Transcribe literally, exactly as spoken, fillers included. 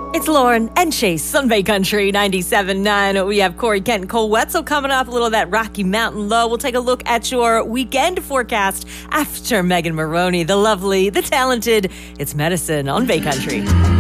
It's Lauren and Chase on Bay Country ninety-seven point nine. We have Corey Kent and Cole Wetzel coming up. A little of that Rocky Mountain low. We'll take a look at your weekend forecast after Megan Maroney, the lovely, the talented. It's Medicine on Bay Country.